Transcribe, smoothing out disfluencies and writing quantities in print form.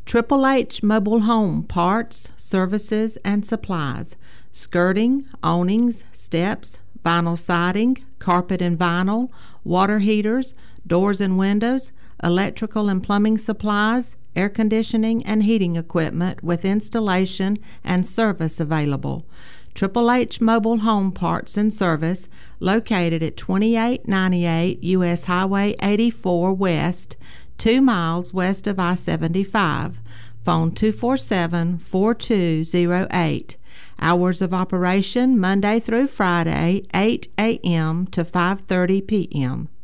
Triple H Mobile Home Parts, Services, and Supplies. Skirting, awnings, steps, vinyl siding, carpet and vinyl, water heaters, doors and windows, electrical and plumbing supplies, air conditioning and heating equipment with installation and service available. Triple H Mobile Home Parts and Service, located at 2898 U.S. Highway 84 West, 2 miles west of I-75. Phone 247-4208. Hours of operation Monday through Friday, 8 a.m. to 5:30 p.m.